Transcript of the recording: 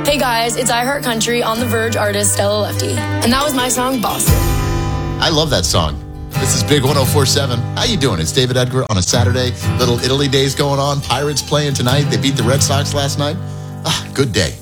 Hey guys, it's I Heart Country on The Verge artist Stella Lefty. And that was my song, Boston. I love that song. This is Big 104.7. How you doing? It's David Edgar on a Saturday. Little Italy days going on. Pirates playing tonight. They beat the Red Sox last night. Good day.